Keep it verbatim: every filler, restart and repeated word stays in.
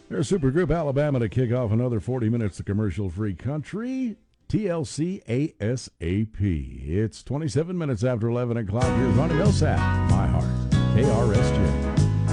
There's Supergroup Alabama to kick off another forty minutes of commercial-free country. T L C A S A P. It's twenty-seven minutes after eleven o'clock. Here's Ronnie Millsap, My Heart, K R S J.